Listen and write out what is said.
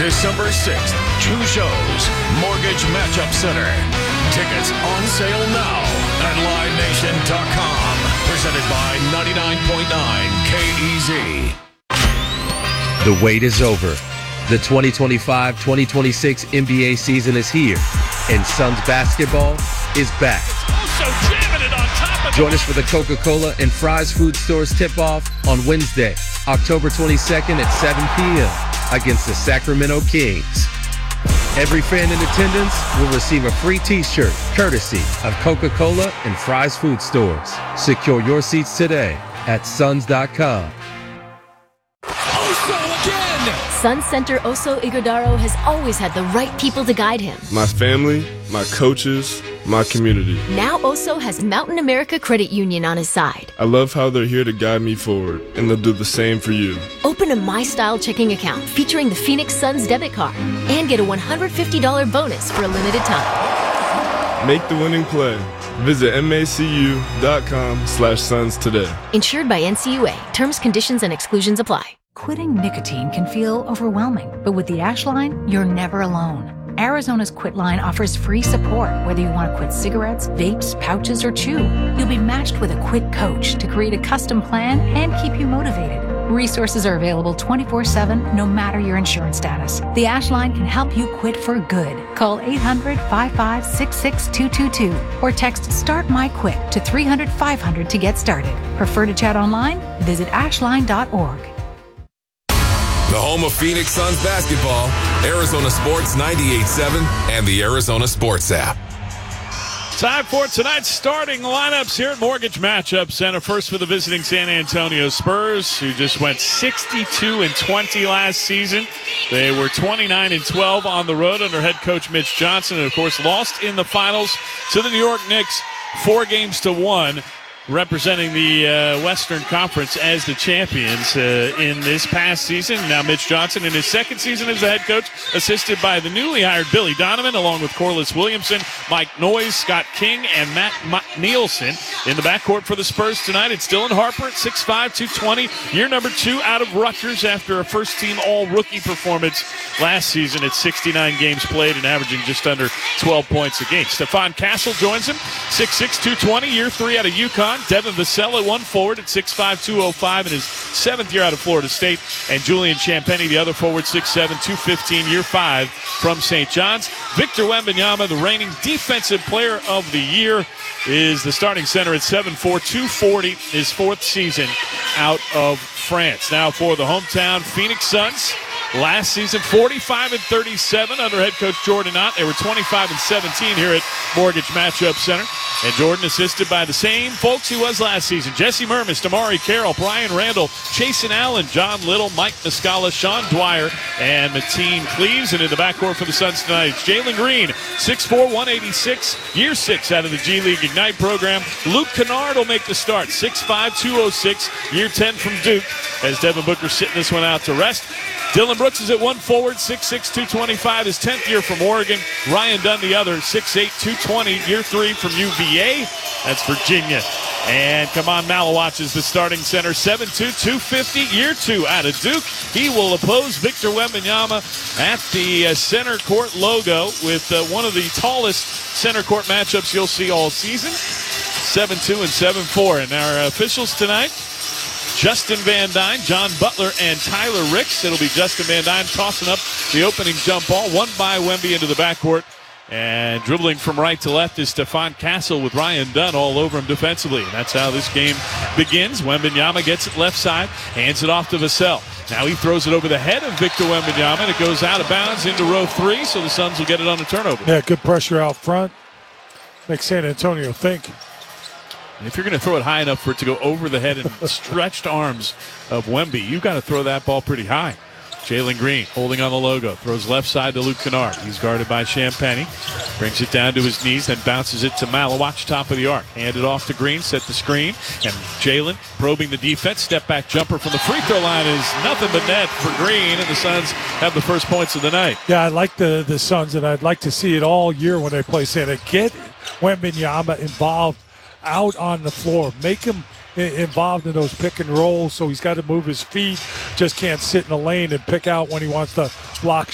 December 6th, 2 shows, Mortgage Matchup Center. Tickets on sale now at LiveNation.com. Presented by 99.9 KEZ. The wait is over. The 2025-2026 NBA season is here, and Suns basketball is back. Also jamming it on top of Join us for the Coca-Cola and Fry's Food Stores tip-off on Wednesday, October 22nd at 7 p.m. against the Sacramento Kings. Every fan in attendance will receive a free T-shirt courtesy of Coca-Cola and Fry's Food Stores. Secure your seats today at Suns.com. Sun Center Oso Ighodaro has always had the right people to guide him. My family, my coaches, my community. Now Oso has Mountain America Credit Union on his side. I love how they're here to guide me forward, and they'll do the same for you. Open a My Style checking account featuring the Phoenix Suns debit card and get a $150 bonus for a limited time. Make the winning play. Visit macu.com/suns today. Insured by NCUA. Terms, conditions, and exclusions apply. Quitting nicotine can feel overwhelming, but with the Ash Line, you're never alone. Arizona's Quit Line offers free support, whether you want to quit cigarettes, vapes, pouches, or chew. You'll be matched with a Quit coach to create a custom plan and keep you motivated. Resources are available 24/7, no matter your insurance status. The Ash Line can help you quit for good. Call 800-5566-222 or text START My Quit to 300-500 to get started. Prefer to chat online? Visit ashline.org. The home of Phoenix Suns basketball, Arizona Sports 98.7 and the Arizona Sports app. Time for tonight's starting lineups here at Mortgage Matchup Center. First for the visiting San Antonio Spurs, who just went 62-20 last season. They were 29-12 on the road under head coach Mitch Johnson, and of course lost in the finals to the New York Knicks 4-1. Representing the Western Conference as the champions in this past season. Now Mitch Johnson in his second season as the head coach, assisted by the newly hired Billy Donovan, along with Corliss Williamson, Mike Noyes, Scott King, and Matt Nielsen. In the backcourt for the Spurs tonight, it's Dylan Harper at 6'5", 220, year number 2 out of Rutgers after a first-team all-rookie performance last season at 69 games played and averaging just under 12 points a game. Stephon Castle joins him, 6'6", 220, year 3 out of UConn. Devin Vassell at 1 forward at 6'5", 205 in his 7th year out of Florida State. And Julian Champagnie, the other forward, 6'7", 215, year 5 from St. John's. Victor Wembanyama, the reigning defensive player of the year, is the starting center at 7'4", 240, his 4th season out of France. Now for the hometown Phoenix Suns. Last season, 45-37 under head coach Jordan Ott. They were 25-17 here at Mortgage Matchup Center. And Jordan assisted by the same folks he was last season. Jesse Mermis, Damari Carroll, Brian Randall, Chasen Allen, John Little, Mike Muscala, Sean Dwyer, and Mateen Cleaves. And in the backcourt for the Suns tonight, it's Jalen Green, 6'4", 186, year 6 out of the G League Ignite program. Luke Kennard will make the start, 6'5", 206, year 10 from Duke, as Devin Booker sitting this one out to rest. Dylan Brooks is at 1 forward, 6'6", 225, his 10th year from Oregon. Ryan Dunn, the other, 6'8", 220, year 3 from UVA. That's Virginia. And Kaman Malawach is the starting center, 7'2", 250, year 2 out of Duke. He will oppose Victor Wembanyama at the center court logo with one of the tallest center court matchups you'll see all season, 7'2" and 7'4". And our officials tonight, Justin Van Dyne, John Butler, and Tyler Ricks. It'll be Justin Van Dyne tossing up the opening jump ball, won by Wemby into the backcourt. And dribbling from right to left is Stephon Castle with Ryan Dunn all over him defensively. And that's how this game begins. Wembanyama gets it left side, hands it off to Vassell. Now he throws it over the head of Victor Wembanyama, and it goes out of bounds into row 3, so the Suns will get it on a turnover. Yeah, good pressure out front. Makes San Antonio think. And if you're going to throw it high enough for it to go over the head and stretched arms of Wemby, you've got to throw that ball pretty high. Jalen Green holding on the logo, throws left side to Luke Kennard. He's guarded by Champagnie, brings it down to his knees, then bounces it to Malawach, top of the arc. Hand it off to Green, set the screen, and Jalen probing the defense. Step back jumper from the free throw line is nothing but net for Green, and the Suns have the first points of the night. Yeah, I like the Suns, and I'd like to see it all year when they play Santa. Get Wembanyama involved out on the floor. Make him involved in those pick and rolls, so he's got to move his feet. Just can't sit in the lane and pick out when he wants to block